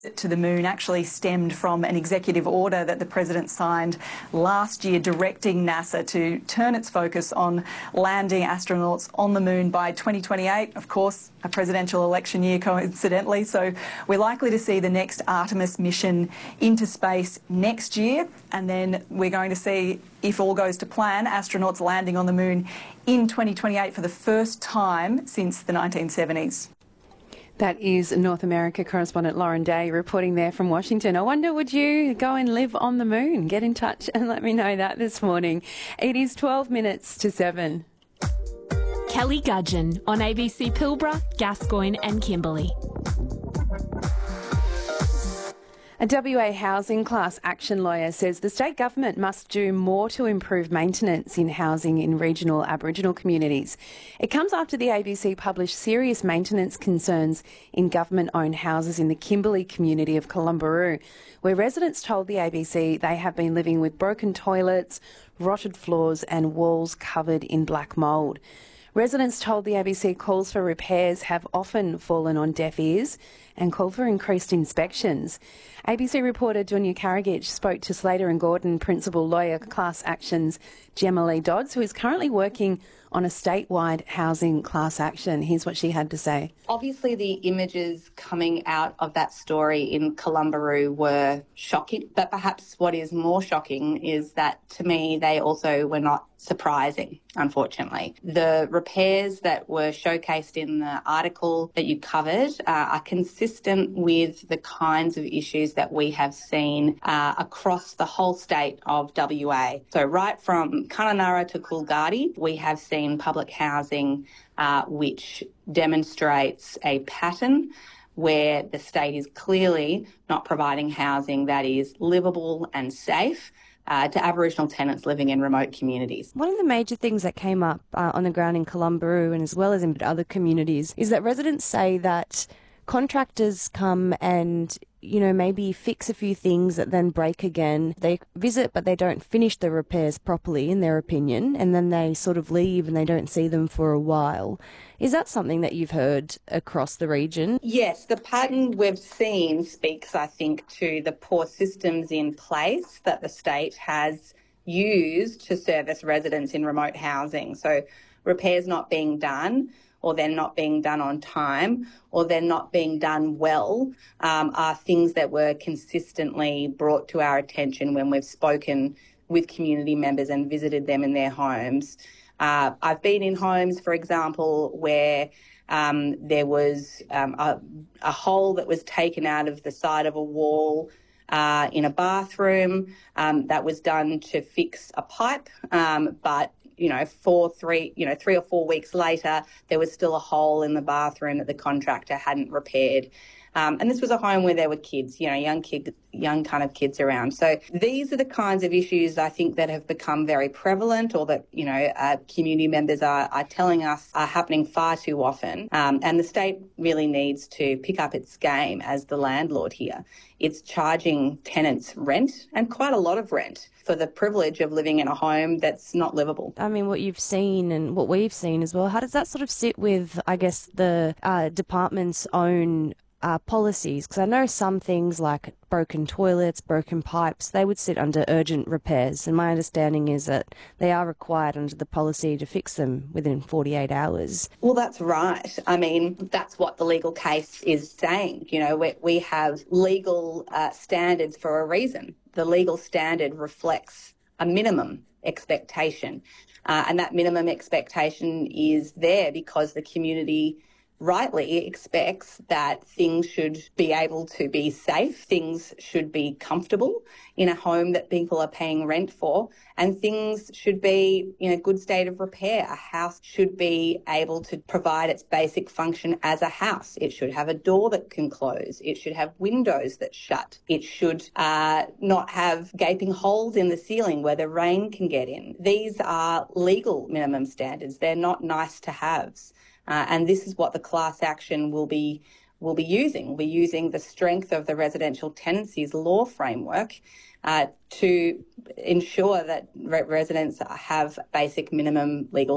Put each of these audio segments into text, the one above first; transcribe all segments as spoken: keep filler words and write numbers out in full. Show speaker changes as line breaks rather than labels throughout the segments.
to the moon actually stemmed from an executive order that the president signed last year directing NASA to turn its focus on landing astronauts on the moon by twenty twenty-eight. Of course, a presidential election year coincidentally, so we're likely to see the next Artemis mission into space next year, and then we're going to see, if all goes to plan, astronauts landing on the moon in twenty twenty-eight for the first time since the nineteen seventies.
That is North America correspondent Lauren Day reporting there from Washington. I wonder, would you go and live on the moon? Get in touch and let me know that this morning. It is twelve minutes to seven.
Kelly Gudgeon on A B C Pilbara, Gascoyne and Kimberley.
A W A housing class action lawyer says the state government must do more to improve maintenance in housing in regional Aboriginal communities. It comes after the A B C published serious maintenance concerns in government-owned houses in the Kimberley community of Columbaroo, where residents told the A B C they have been living with broken toilets, rotted floors and walls covered in black mould. Residents told the A B C calls for repairs have often fallen on deaf ears and called for increased inspections. A B C reporter Dunya Karagic spoke to Slater and Gordon principal lawyer class actions Gemma Lee Dodds, who is currently working on a statewide housing class action. Here's what she had to say.
Obviously, the images coming out of that story in Columbaroo were shocking, but perhaps what is more shocking is that, to me, they also were not surprising, unfortunately. The repairs that were showcased in the article that you covered uh, are consistent with the kinds of issues that we have seen uh, across the whole state of W A. So right from Kununurra to Coolgardie, we have seen public housing uh, which demonstrates a pattern where the state is clearly not providing housing that is livable and safe Uh, to Aboriginal tenants living in remote communities.
One of the major things that came up uh, on the ground in Columbaroo and as well as in other communities is that residents say that contractors come and, you know, maybe fix a few things that then break again. They visit, but they don't finish the repairs properly, in their opinion, and then they sort of leave and they don't see them for a while. Is that something that you've heard across the region?
Yes, the pattern we've seen speaks, I think, to the poor systems in place that the state has used to service residents in remote housing. So repairs not being done, or they're not being done on time, or they're not being done well, um, are things that were consistently brought to our attention when we've spoken with community members and visited them in their homes. Uh, I've been in homes, for example, where um, there was um, a, a hole that was taken out of the side of a wall uh, in a bathroom um, that was done to fix a pipe, um, but you know, four, three, you know, three or four weeks later, there was still a hole in the bathroom that the contractor hadn't repaired. Um, and this was a home where there were kids, you know, young kid, young kind of kids around. So these are the kinds of issues I think that have become very prevalent, or that, you know, uh, community members are, are telling us are happening far too often. Um, and the state really needs to pick up its game as the landlord here. It's charging tenants rent, and quite a lot of rent, for the privilege of living in a home that's not livable.
I mean, what you've seen and what we've seen as well, how does that sort of sit with, I guess, the uh, department's own Uh, policies? Because I know some things like broken toilets, broken pipes, they would sit under urgent repairs, and my understanding is that they are required under the policy to fix them within forty-eight hours.
Well, that's right. I mean, that's what the legal case is saying. You know, we, we have legal uh, standards for a reason. The legal standard reflects a minimum expectation, uh, and that minimum expectation is there because the community rightly expects that things should be able to be safe, things should be comfortable in a home that people are paying rent for, and things should be in a good state of repair. A house should be able to provide its basic function as a house. It should have a door that can close. It should have windows that shut. It should uh, not have gaping holes in the ceiling where the rain can get in. These are legal minimum standards. They're not nice to haves. Uh, and this is what the class action will be will be using. We'll be using the strength of the residential tenancies law framework uh, to ensure that re- residents have basic minimum legal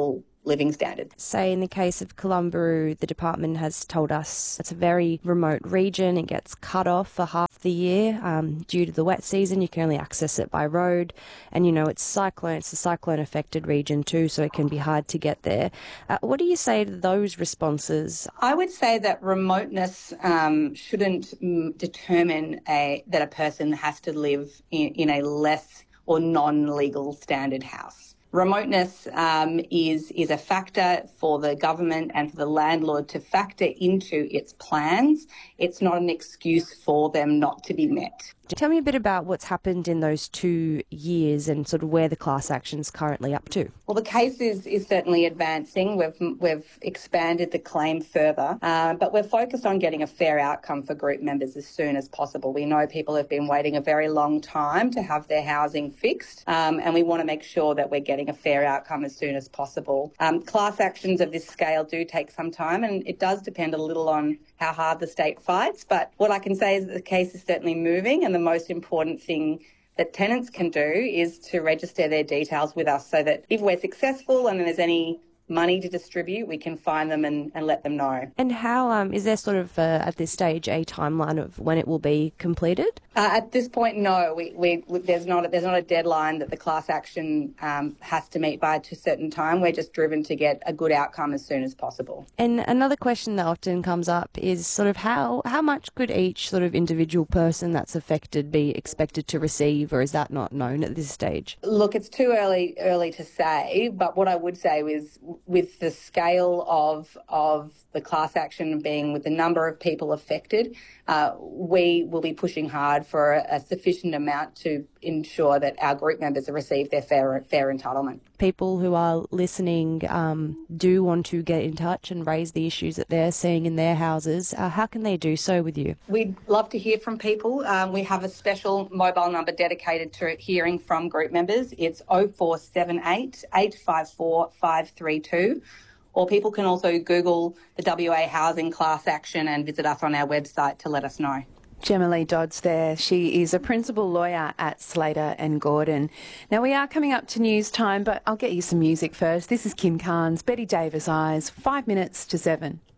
living standards.
Say in the case of Columbaroo, the department has told us it's a very remote region. It gets cut off for half the year um, due to the wet season. You can only access it by road, and you know it's cyclone. It's a cyclone-affected region too, so it can be hard to get there. Uh, what do you say to those responses?
I would say that remoteness um, shouldn't mm, determine a, that a person has to live in, in a less or non-legal standard house. Remoteness um, is is a factor for the government and for the landlord to factor into its plans. It's not an excuse for them not to be met.
Tell me a bit about what's happened in those two years and sort of where the class action's currently up to.
Well, the case is, is certainly advancing. We've we've expanded the claim further, uh, but we're focused on getting a fair outcome for group members as soon as possible. We know people have been waiting a very long time to have their housing fixed, um, and we want to make sure that we're getting a fair outcome as soon as possible. Um, class actions of this scale do take some time, and it does depend a little on how hard the state fights. But what I can say is that the case is certainly moving, and the most important thing that tenants can do is to register their details with us so that if we're successful and there's any money to distribute, we can find them and, and let them know.
And how um, is there sort of uh, at this stage a timeline of when it will be completed?
Uh, at this point, no. We, we, there's not a, there's not a deadline that the class action um, has to meet by a certain time. We're just driven to get a good outcome as soon as possible.
And another question that often comes up is sort of how how much could each sort of individual person that's affected be expected to receive, or is that not known at this stage?
Look, it's too early early to say, but what I would say is, with the scale of of the class action being with the number of people affected, uh, we will be pushing hard for a, a sufficient amount to ensure that our group members receive their fair fair entitlement.
People who are listening um, do want to get in touch and raise the issues that they're seeing in their houses. Uh, how can they do so with you?
We'd love to hear from people. Um, we have a special mobile number dedicated to hearing from group members. It's oh four seven eight, eight five four, five three two. Or people can also Google the W A Housing Class Action and visit us on our website to let us know.
Gemma Lee Dodds there. She is a principal lawyer at Slater and Gordon. Now, we are coming up to news time, but I'll get you some music first. This is Kim Carnes, Betty Davis Eyes, five minutes to seven.